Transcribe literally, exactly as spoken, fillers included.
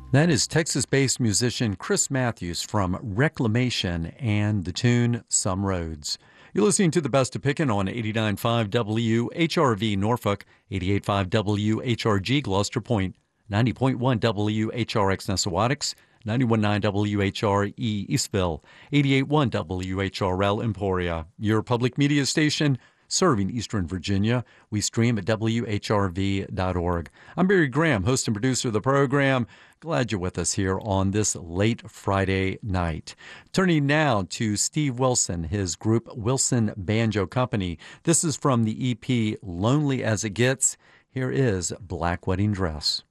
That is Texas-based musician Chris Matthews from Reclamation and the tune Some Roads. You're listening to the Best of Pickin' on eighty-nine point five W H R V Norfolk, eighty-eight point five W H R G Gloucester Point, ninety point one W H R X Nessawadox, ninety-one point nine W H R E Eastville, eighty-eight point one W H R L Emporia. Your public media station serving Eastern Virginia. We stream at W H R V dot org. I'm Barry Graham, host and producer of the program. Glad you're with us here on this late Friday night. Turning now to Steve Wilson, his group Wilson Banjo Company. This is from the E P Lonely as It Gets. Here is Black Wedding Dress.